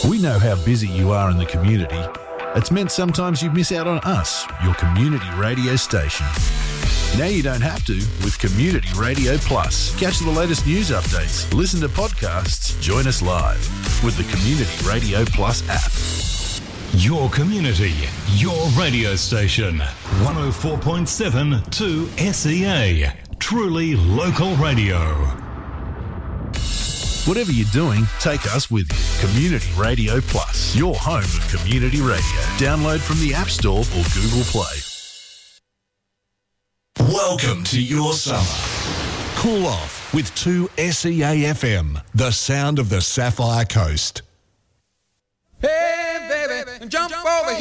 We know how busy you are in the community. It's meant sometimes you miss out on us, your community radio station. Now you don't have to with Community Radio Plus. Catch the latest news updates, listen to podcasts, join us live with the Community Radio Plus app. Your community, your radio station. 104.7 to SEA. Truly local radio. Whatever you're doing, take us with you. Community Radio Plus, your home of community radio. Download from the App Store or Google Play. Welcome to your summer. Cool off with 2SEA FM, the sound of the Sapphire Coast. Hey, baby, jump over here.